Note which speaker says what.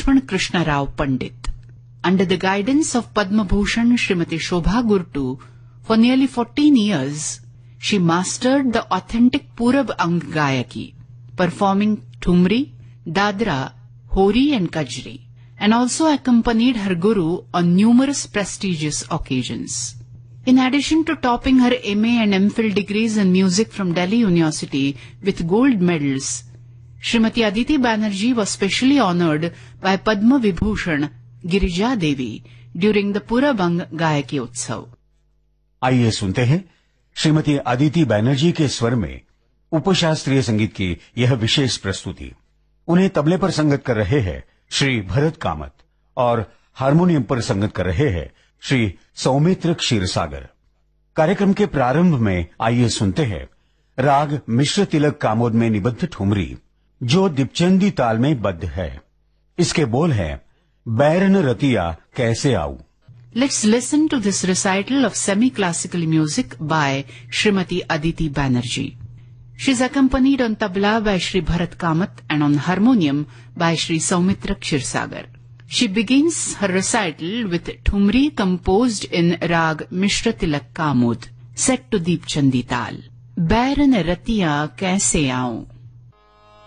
Speaker 1: Lakshman Krishna Rao Pandit. Under the guidance of Padma Bhushan Srimati Shobha Gurtu, for nearly 14 years, she mastered the authentic Purab Ang Gayaki, performing Thumri, Dadra, Hori and Kajri, and also accompanied her guru on numerous prestigious occasions. In addition to topping her MA and MPhil degrees in music from Delhi University with gold medals, Srimati Aditi Banerjee was specially honored by Padma Vibhushan Girija Devi during the Purabang Gayaki Utsav.
Speaker 2: आइए सुनते हैं श्रीमती अदिति बैनर्जी के स्वर में उपशास्त्रीय संगीत की यह विशेष प्रस्तुति। उन्हें तबले पर संगत कर रहे हैं श्री भरत कामत और हारमोनियम पर संगत कर रहे हैं श्री सौमित्र क्षीरसागर। कार्यक्रम के प्रारंभ में आइए सुनते हैं राग मिश्र तिलक कामोद में निबद्ध ठुमरी, जो दीपचंदी ताल में बद्ध है। इसके बोल हैं, बैरन रतिया कैसे आऊं।
Speaker 1: Let's listen to this recital of semi-classical music by Srimati Aditi Banerjee. She is accompanied on tabla by Shri Bharat Kamat and on harmonium by Shri Saumitra Kshirsagar. She begins her recital with Thumri composed in Rag Mishra Tilak Kamod, set to Deep Chandi Tal. Bairan Ratiya Kaise Aun.